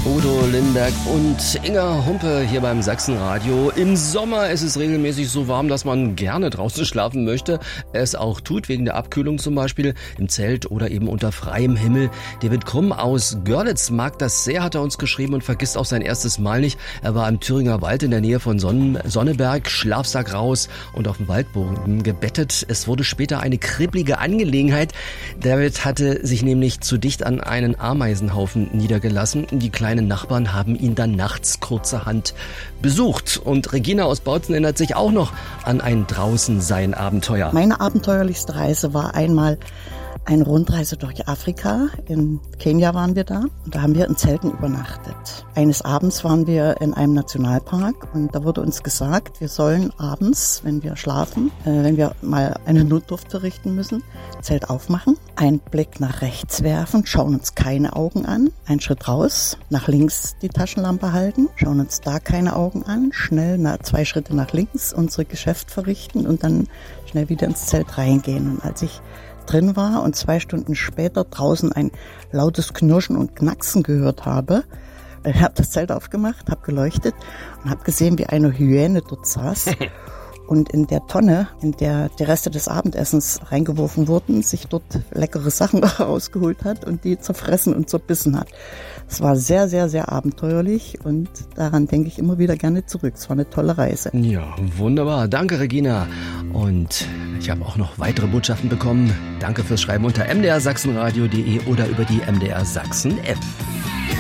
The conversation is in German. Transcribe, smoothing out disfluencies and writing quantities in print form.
Bodo Lindberg und Inga Humpe hier beim Sachsenradio. Im Sommer ist es regelmäßig so warm, dass man gerne draußen schlafen möchte. Es auch tut, wegen der Abkühlung zum Beispiel, im Zelt oder eben unter freiem Himmel. David Krumm aus Görlitz mag das sehr, hat er uns geschrieben und vergisst auch sein erstes Mal nicht. Er war im Thüringer Wald in der Nähe von Sonneberg, Schlafsack raus und auf dem Waldboden gebettet. Es wurde später eine kribbelige Angelegenheit. David hatte sich nämlich zu dicht an einen Ameisenhaufen niedergelassen. Die kleinen Nachbarn haben ihn dann nachts kurzerhand besucht. Und Regina aus Bautzen erinnert sich auch noch an ein Draußensein-Abenteuer. Meine abenteuerlichste Reise war einmal eine Rundreise durch Afrika. In Kenia waren wir da und da haben wir in Zelten übernachtet. Eines Abends waren wir in einem Nationalpark und da wurde uns gesagt, wir sollen abends, wenn wir schlafen, wenn wir mal eine Notdurft verrichten müssen, Zelt aufmachen, einen Blick nach rechts werfen, schauen uns keine Augen an, einen Schritt raus, nach links die Taschenlampe halten, schauen uns da keine Augen an, schnell 2 Schritte nach links unser Geschäft verrichten und dann schnell wieder ins Zelt reingehen. Und als ich drin war und 2 Stunden später draußen ein lautes Knirschen und Knacksen gehört habe, habe das Zelt aufgemacht, habe geleuchtet und habe gesehen, wie eine Hyäne dort saß und in der Tonne, in der die Reste des Abendessens reingeworfen wurden, sich dort leckere Sachen rausgeholt hat und die zerfressen und zerbissen hat. Es war sehr, sehr, sehr abenteuerlich und daran denke ich immer wieder gerne zurück. Es war eine tolle Reise. Ja, wunderbar. Danke, Regina. Und ich habe auch noch weitere Botschaften bekommen. Danke fürs Schreiben unter mdrsachsenradio.de oder über die MDR Sachsen App.